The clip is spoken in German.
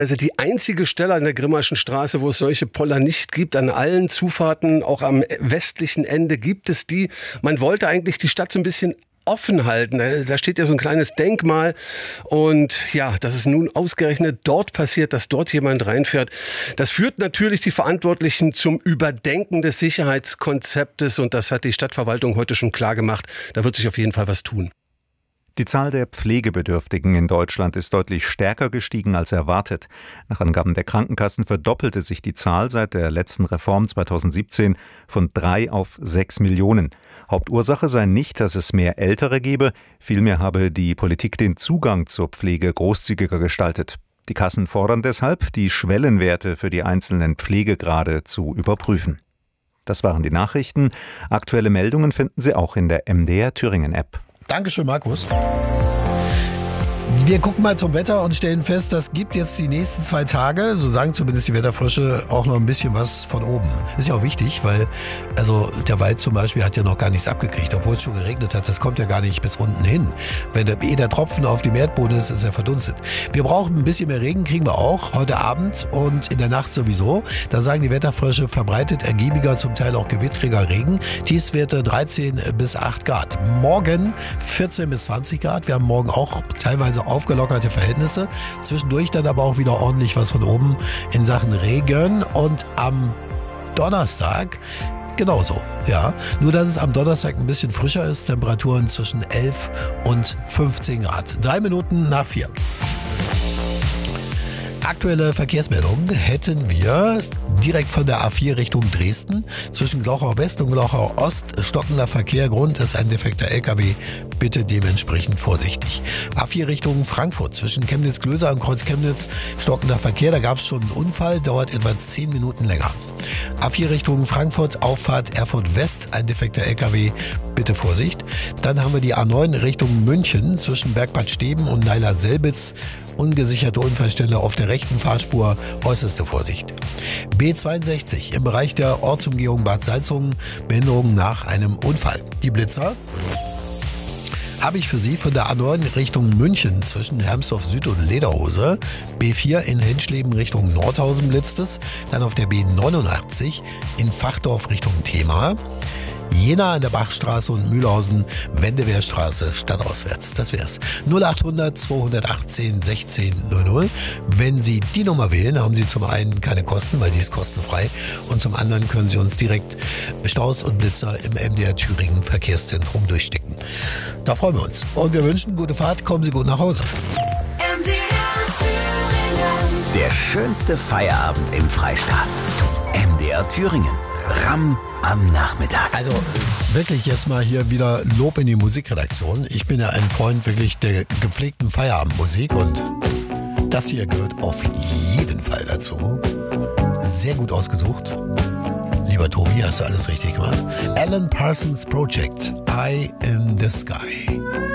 Also die einzige Stelle an der Grimmaschen Straße, wo es solche Poller nicht gibt, an allen Zufahrten, auch am westlichen Ende gibt es die. Man wollte eigentlich die Stadt so ein bisschen offen halten. Da steht ja so ein kleines Denkmal und ja, dass es nun ausgerechnet dort passiert, dass dort jemand reinfährt, das führt natürlich die Verantwortlichen zum Überdenken des Sicherheitskonzeptes und das hat die Stadtverwaltung heute schon klar gemacht. Da wird sich auf jeden Fall was tun. Die Zahl der Pflegebedürftigen in Deutschland ist deutlich stärker gestiegen als erwartet. Nach Angaben der Krankenkassen verdoppelte sich die Zahl seit der letzten Reform 2017 von 3 auf 6 Millionen. Hauptursache sei nicht, dass es mehr Ältere gebe, vielmehr habe die Politik den Zugang zur Pflege großzügiger gestaltet. Die Kassen fordern deshalb, die Schwellenwerte für die einzelnen Pflegegrade zu überprüfen. Das waren die Nachrichten. Aktuelle Meldungen finden Sie auch in der MDR Thüringen App. Dankeschön, Markus. Wir gucken mal zum Wetter und stellen fest, das gibt jetzt die nächsten 2 Tage, so sagen zumindest die Wetterfrösche, auch noch ein bisschen was von oben. Ist ja auch wichtig, weil also der Wald zum Beispiel hat ja noch gar nichts abgekriegt, obwohl es schon geregnet hat. Das kommt ja gar nicht bis unten hin. Wenn der Tropfen auf dem Erdboden ist, ist er verdunstet. Wir brauchen ein bisschen mehr Regen, kriegen wir auch heute Abend und in der Nacht sowieso. Da sagen die Wetterfrösche, verbreitet ergiebiger, zum Teil auch gewittriger Regen. Tiefstwerte 13 bis 8 Grad. Morgen 14 bis 20 Grad. Wir haben morgen auch teilweise aufgelockerte Verhältnisse. Zwischendurch dann aber auch wieder ordentlich was von oben in Sachen Regen. Und am Donnerstag genauso, ja. Nur, dass es am Donnerstag ein bisschen frischer ist. Temperaturen zwischen 11 und 15 Grad. 3 Minuten nach 4. Aktuelle Verkehrsmeldung hätten wir direkt von der A4 Richtung Dresden. Zwischen Glauchau West und Glauchau Ost stockender Verkehr. Grund ist ein defekter LKW. Bitte dementsprechend vorsichtig. A4 Richtung Frankfurt. Zwischen Chemnitz-Klöser und Kreuz Chemnitz stockender Verkehr. Da gab es schon einen Unfall. Dauert etwa 10 Minuten länger. A4 Richtung Frankfurt. Auffahrt Erfurt West. Ein defekter LKW. Bitte Vorsicht. Dann haben wir die A9 Richtung München. Zwischen Bergbad Steben und Neiler-Selbitz. Ungesicherte Unfallstelle auf der rechten Fahrspur, äußerste Vorsicht. B62 im Bereich der Ortsumgehung Bad Salzungen, Behinderung nach einem Unfall. Die Blitzer habe ich für Sie von der A9 Richtung München zwischen Hermsdorf Süd und Lederhose. B4 in Henschleben Richtung Nordhausen blitzt es. Dann auf der B89 in Fachdorf Richtung Thema. Jena an der Bachstraße und Mühlhausen, Wendewehrstraße, stadtauswärts. Das wär's. 0800 218 16 00. Wenn Sie die Nummer wählen, haben Sie zum einen keine Kosten, weil die ist kostenfrei. Und zum anderen können Sie uns direkt Staus und Blitzer im MDR Thüringen Verkehrszentrum durchstecken. Da freuen wir uns. Und wir wünschen gute Fahrt. Kommen Sie gut nach Hause. MDR Thüringen. Der schönste Feierabend im Freistaat. MDR Thüringen. RAM am Nachmittag. Also wirklich jetzt mal hier wieder Lob in die Musikredaktion. Ich bin ja ein Freund wirklich der gepflegten Feierabendmusik und das hier gehört auf jeden Fall dazu. Sehr gut ausgesucht. Lieber Tobi, hast du alles richtig gemacht? Alan Parsons Project, Eye in the Sky.